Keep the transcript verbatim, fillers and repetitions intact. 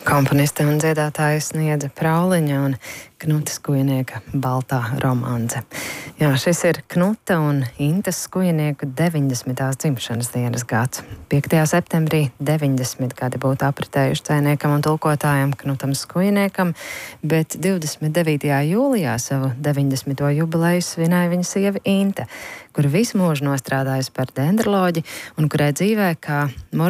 Komponiste un dziedātāja Sniedze Prauliņa un Knuta Skujnieka Baltā romanze. Jā, šis ir Knuta un Intas Skujnieku deviņdesmitās dzimšanas dienas gads. piektajā septembrī deviņdesmit gadi būtu apritējuši dzejniekam un tulkotājam Knutam Skujniekam, bet divdesmit devītajā jūlijā savu deviņdesmito jubileju svinēja viņa sieva Inte, kura visu mūžu nostrādājusi par dendroloģi un kurai dzīvē kā